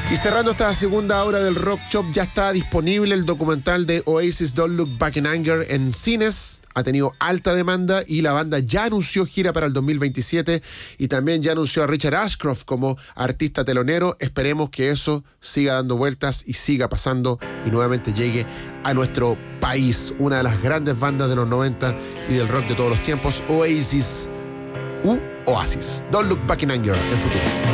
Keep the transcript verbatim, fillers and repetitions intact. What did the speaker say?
Y cerrando esta segunda hora del Rock Shop, ya está disponible el documental de Oasis Don't Look Back in Anger en cines. Ha tenido alta demanda y la banda ya anunció gira para el dos mil veintisiete y también ya anunció a Richard Ashcroft como artista telonero. Esperemos que eso siga dando vueltas y siga pasando y nuevamente llegue a nuestro país. Una de las grandes bandas de los noventa y del rock de todos los tiempos, Oasis u Oasis. Don't Look Back in Anger en futuro.